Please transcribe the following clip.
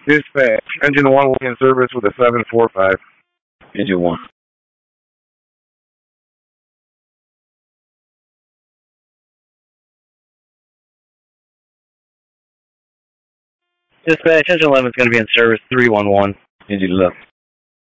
Dispatch, engine 1 will be in service with a 745. Engine 1. Dispatch, engine 11 is going to be in service 311. Engine 11.